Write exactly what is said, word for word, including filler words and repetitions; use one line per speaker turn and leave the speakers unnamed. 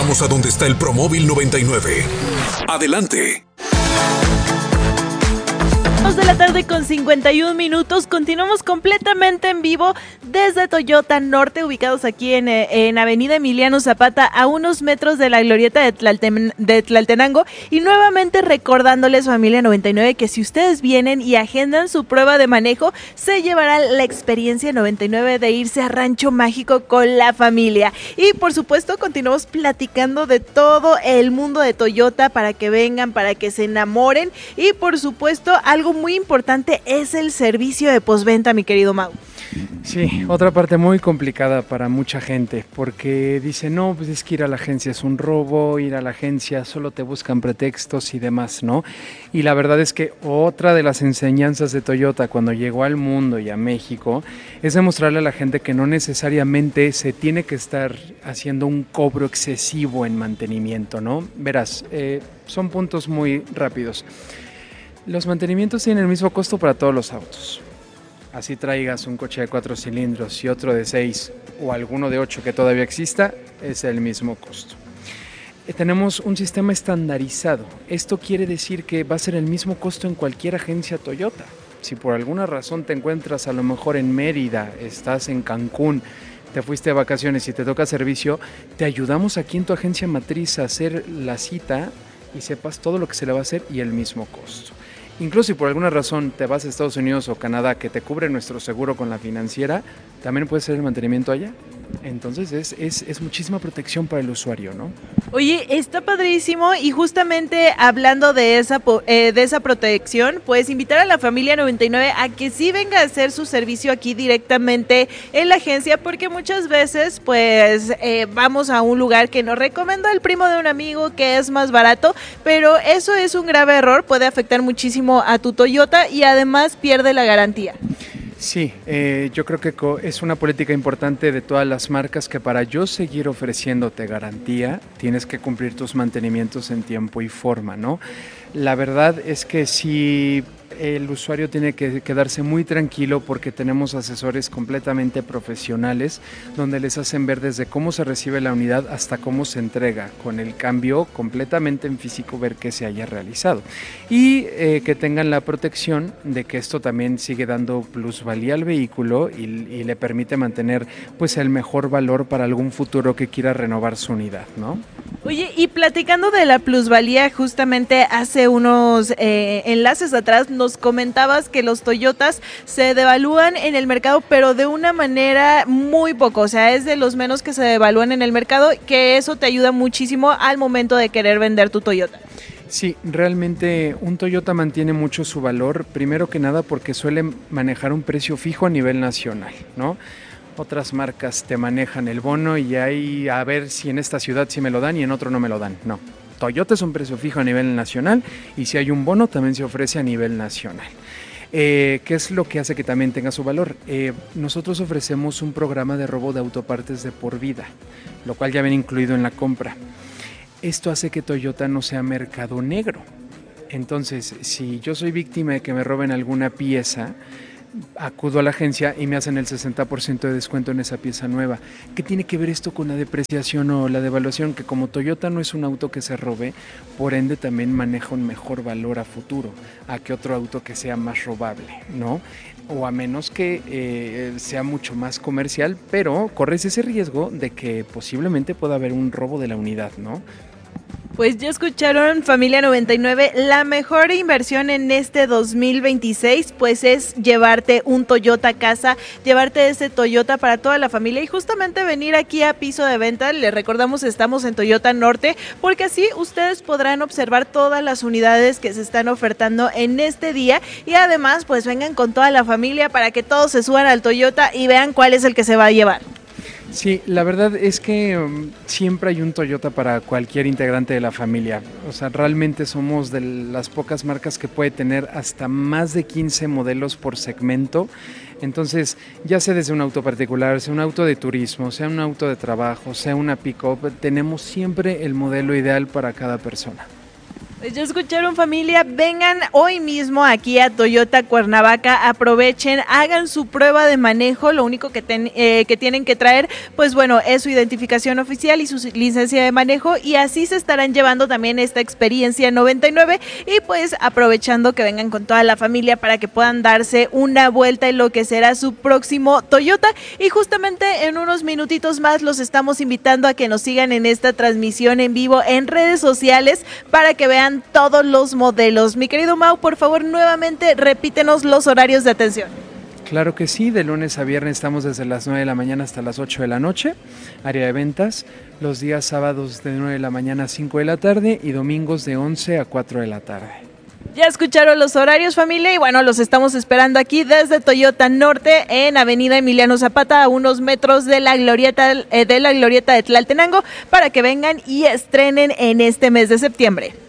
regresamos a donde está el Promóvil noventa y nueve. Adelante.
Dos de la tarde con cincuenta y un minutos, continuamos completamente en vivo desde Toyota Norte, ubicados aquí en, en Avenida Emiliano Zapata, a unos metros de la glorieta de, Tlalten, de Tlaltenango, y nuevamente recordándoles, familia noventa y nueve, que si ustedes vienen y agendan su prueba de manejo, se llevarán la experiencia noventa y nueve de irse a Rancho Mágico con la familia. Y por supuesto continuamos platicando de todo el mundo de Toyota para que vengan, para que se enamoren, y por supuesto algo muy importante es el servicio de postventa, mi querido Mau.
Sí, otra parte muy complicada para mucha gente, porque dice, no, pues es que ir a la agencia es un robo, ir a la agencia solo te buscan pretextos y demás, ¿no? Y la verdad es que otra de las enseñanzas de Toyota cuando llegó al mundo y a México es demostrarle a la gente que no necesariamente se tiene que estar haciendo un cobro excesivo en mantenimiento, ¿no? Verás, eh, son puntos muy rápidos. Los mantenimientos tienen el mismo costo para todos los autos. Así traigas un coche de cuatro cilindros y otro de seis o alguno de ocho que todavía exista, es el mismo costo. Eh, tenemos un sistema estandarizado. Esto quiere decir que va a ser el mismo costo en cualquier agencia Toyota. Si por alguna razón te encuentras a lo mejor en Mérida, estás en Cancún, te fuiste de vacaciones y te toca servicio, te ayudamos aquí en tu agencia matriz a hacer la cita y sepas todo lo que se le va a hacer y el mismo costo. Incluso si por alguna razón te vas a Estados Unidos o Canadá que te cubre nuestro seguro con la financiera, también puedes hacer el mantenimiento allá. Entonces es, es, es muchísima protección para el usuario, ¿no?
Oye, está padrísimo, y justamente hablando de esa eh, de esa protección, pues invitar a la familia noventa y nueve a que sí venga a hacer su servicio aquí directamente en la agencia, porque muchas veces pues eh, vamos a un lugar que nos recomendó el primo de un amigo que es más barato, pero eso es un grave error, puede afectar muchísimo a tu Toyota y además pierde la garantía.
Sí, eh, yo creo que es una política importante de todas las marcas que para yo seguir ofreciéndote garantía, tienes que cumplir tus mantenimientos en tiempo y forma, ¿no? La verdad es que si el usuario tiene que quedarse muy tranquilo porque tenemos asesores completamente profesionales donde les hacen ver desde cómo se recibe la unidad hasta cómo se entrega, con el cambio completamente en físico, ver que se haya realizado y eh, que tengan la protección de que esto también sigue dando plusvalía al vehículo y, y le permite mantener pues el mejor valor para algún futuro que quiera renovar su unidad, ¿no?
Oye, y platicando de la plusvalía, justamente hace unos eh, enlaces atrás nos comentabas que los Toyotas se devalúan en el mercado, pero de una manera muy poco, o sea, es de los menos que se devalúan en el mercado, que eso te ayuda muchísimo al momento de querer vender tu Toyota.
Sí, realmente un Toyota mantiene mucho su valor, primero que nada porque suele manejar un precio fijo a nivel nacional, ¿no? Otras marcas te manejan el bono y ahí a ver si en esta ciudad sí me lo dan y en otro no me lo dan. No, Toyota es un precio fijo a nivel nacional y si hay un bono también se ofrece a nivel nacional. Eh, ¿Qué es lo que hace que también tenga su valor? Eh, nosotros ofrecemos un programa de robo de autopartes de por vida, lo cual ya viene incluido en la compra. Esto hace que Toyota no sea mercado negro. Entonces, si yo soy víctima de que me roben alguna pieza, acudo a la agencia y me hacen el sesenta por ciento de descuento en esa pieza nueva. ¿Qué tiene que ver esto con la depreciación o la devaluación? Que como Toyota no es un auto que se robe, por ende también maneja un mejor valor a futuro a que otro auto que sea más robable, ¿no? O a menos que eh, sea mucho más comercial, pero corres ese riesgo de que posiblemente pueda haber un robo de la unidad, ¿no?
Pues ya escucharon, familia noventa y nueve, la mejor inversión en este dos mil veintiséis pues es llevarte un Toyota a casa, llevarte ese Toyota para toda la familia y justamente venir aquí a Piso de Venta. Les recordamos, estamos en Toyota Norte, porque así ustedes podrán observar todas las unidades que se están ofertando en este día y además pues vengan con toda la familia para que todos se suban al Toyota y vean cuál es el que se va a llevar.
Sí, la verdad es que um, siempre hay un Toyota para cualquier integrante de la familia. O sea, realmente somos de las pocas marcas que puede tener hasta más de quince modelos por segmento. Entonces, ya sea desde un auto particular, sea un auto de turismo, sea un auto de trabajo, sea una pick-up, tenemos siempre el modelo ideal para cada persona.
Pues ya escucharon, familia, vengan hoy mismo aquí a Toyota Cuernavaca, aprovechen, hagan su prueba de manejo, lo único que, ten, eh, que tienen que traer, pues bueno, es su identificación oficial y su licencia de manejo, y así se estarán llevando también esta experiencia noventa y nueve, y pues aprovechando que vengan con toda la familia para que puedan darse una vuelta en lo que será su próximo Toyota. Y justamente en unos minutitos más los estamos invitando a que nos sigan en esta transmisión en vivo en redes sociales para que vean todos los modelos. Mi querido Mau, por favor, nuevamente repítenos los horarios de atención.
Claro que sí, de lunes a viernes estamos desde las nueve de la mañana hasta las ocho de la noche, área de ventas, los días sábados de nueve de la mañana a cinco de la tarde y domingos de once a cuatro de la tarde.
Ya escucharon los horarios, familia, y bueno, los estamos esperando aquí desde Toyota Norte en Avenida Emiliano Zapata, a unos metros de la glorieta eh, de la glorieta de Tlaltenango, para que vengan y estrenen en este mes de septiembre.